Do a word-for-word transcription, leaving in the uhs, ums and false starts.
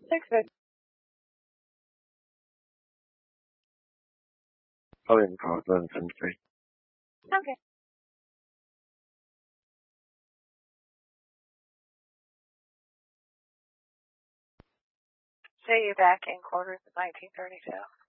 Six good. Oh, in call eleven seventy-three. Okay. Say you back in quarters of nineteen thirty-two.